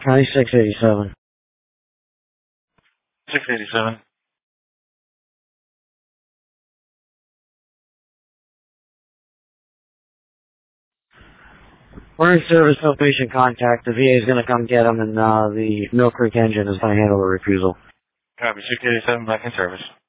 County 687. 687. We're in service, no patient contact. The VA is going to come get him, and the Mill Creek engine is going to handle the refusal. Copy, 687, back in service.